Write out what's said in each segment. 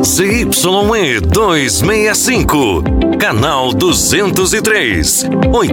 ZYE 265, canal 203,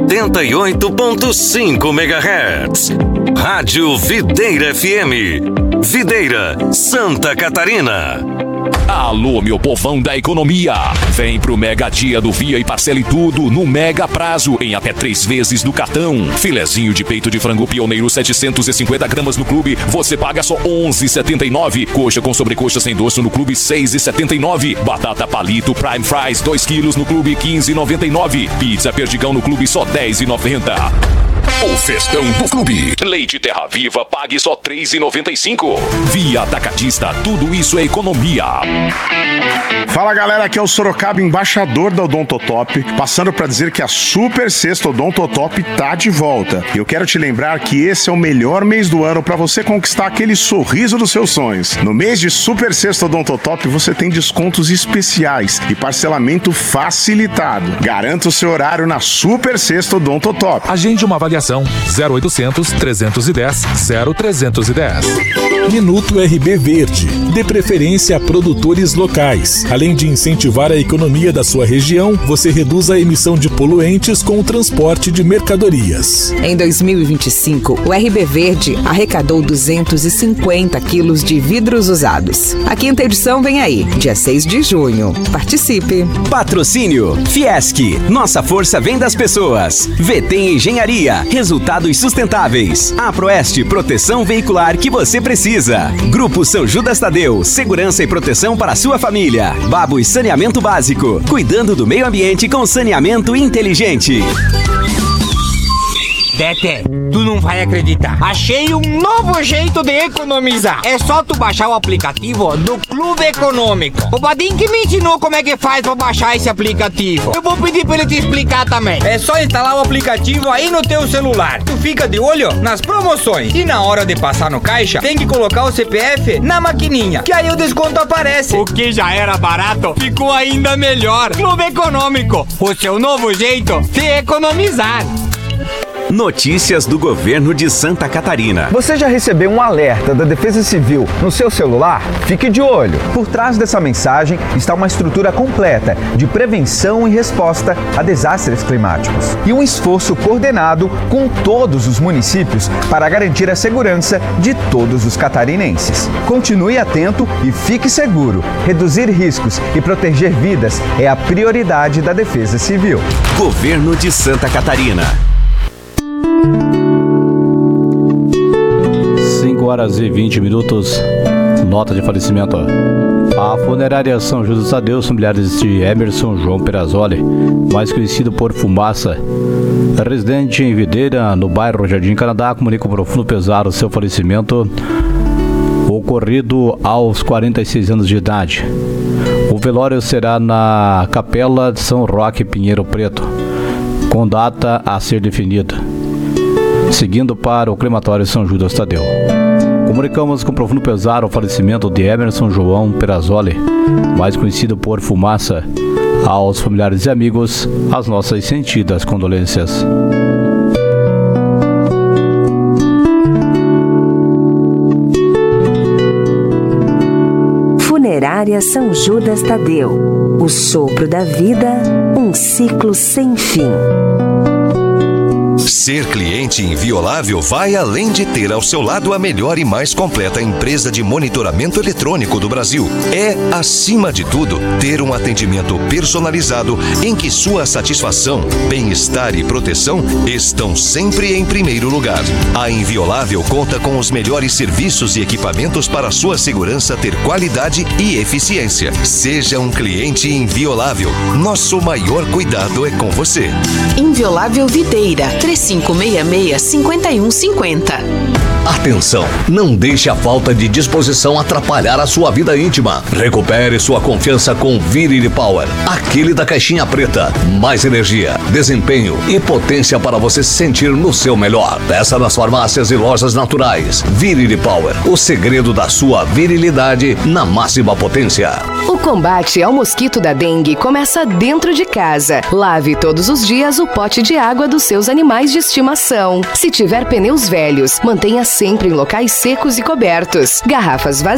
88.5 MHz. Rádio Videira FM, Videira, Santa Catarina. Alô, meu povão da economia. Vem pro Mega Dia do Via e parcele tudo no Mega Prazo, em até 3 vezes no cartão. Filezinho de peito de frango pioneiro 750 gramas no clube, você paga só 11,79. Coxa com sobrecoxa sem dorso no clube, 6,79. Batata palito Prime Fries 2 quilos no clube, 15,99. Pizza Perdigão no clube, só 10,90. O festão do clube. Leite Terra Viva, pague só 3,95. Via Atacadista, tudo isso é economia. Fala galera, aqui é o Sorocaba, embaixador da Odontotop, passando para dizer que a Super Sexta Odontotop tá de volta. E eu quero te lembrar que esse é o melhor mês do ano para você conquistar aquele sorriso dos seus sonhos. No mês de Super Sexta Odontotop você tem descontos especiais e parcelamento facilitado. Garanta o seu horário na Super Sexta Odontotop. Agende uma avaliação 0800 310 0310. Minuto RB Verde. Dê preferência a produtores locais. Além de incentivar a economia da sua região, você reduz a emissão de poluentes com o transporte de mercadorias. Em 2025, o RB Verde arrecadou 250 quilos de vidros usados. A 5ª edição vem aí, dia 6 de junho. Participe! Patrocínio Fiesc. Nossa força vem das pessoas. VT Engenharia. Resultados sustentáveis. Aproeste, proteção veicular que você precisa. Grupo São Judas Tadeu. Segurança e proteção para a sua família. Babus Saneamento Básico. Cuidando do meio ambiente com saneamento inteligente. Tete, tu não vai acreditar. Achei um novo jeito de economizar. É só tu baixar o aplicativo do Clube Econômico. O Badinho que me ensinou como é que faz pra baixar esse aplicativo. Eu vou pedir pra ele te explicar também. É só instalar o aplicativo aí no teu celular. Tu fica de olho nas promoções. E na hora de passar no caixa, tem que colocar o CPF na maquininha, que aí o desconto aparece. O que já era barato, ficou ainda melhor. Clube Econômico, o seu novo jeito de economizar. Notícias do governo de Santa Catarina. Você já recebeu um alerta da Defesa Civil no seu celular? Fique de olho. Por trás dessa mensagem está uma estrutura completa de prevenção e resposta a desastres climáticos. E um esforço coordenado com todos os municípios para garantir a segurança de todos os catarinenses. Continue atento e fique seguro. Reduzir riscos e proteger vidas é a prioridade da Defesa Civil. Governo de Santa Catarina. 5h20. Nota de falecimento. A funerária São Judas Tadeu, familiares de Emerson João Perazzoli, mais conhecido por Fumaça, residente em Videira, no bairro Jardim Canadá, comunica com profundo pesar o seu falecimento, ocorrido aos 46 anos de idade. O velório será na Capela de São Roque, Pinheiro Preto, com data a ser definida, seguindo para o crematório São Judas Tadeu. Comunicamos com profundo pesar o falecimento de Emerson João Perazzoli, mais conhecido por Fumaça. Aos familiares e amigos, as nossas sentidas condolências. Funerária São Judas Tadeu. O sopro da vida, um ciclo sem fim. Ser cliente inviolável vai além de ter ao seu lado a melhor e mais completa empresa de monitoramento eletrônico do Brasil. É, acima de tudo, ter um atendimento personalizado em que sua satisfação, bem-estar e proteção estão sempre em primeiro lugar. A Inviolável conta com os melhores serviços e equipamentos para sua segurança ter qualidade e eficiência. Seja um cliente inviolável. Nosso maior cuidado é com você. Inviolável Videira, 3566-5150. Atenção, não deixe a falta de disposição atrapalhar a sua vida íntima. Recupere sua confiança com Virility Power, aquele da caixinha preta. Mais energia, desempenho e potência para você se sentir no seu melhor. Peça nas farmácias e lojas naturais. Virility Power, o segredo da sua virilidade na máxima potência. O combate ao mosquito da dengue começa dentro de casa. Lave todos os dias o pote de água dos seus animais de estimação. Se tiver pneus velhos, mantenha sempre em locais secos e cobertos. Garrafas vazias